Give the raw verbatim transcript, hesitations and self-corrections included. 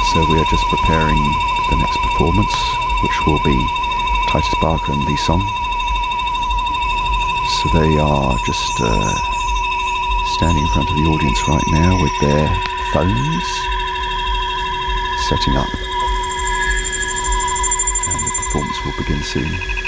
So we are just preparing the next performance, which will be Titus Barker and Lee Song. So they are just uh, standing in front of the audience right now with their phones, setting up. And the performance will begin soon.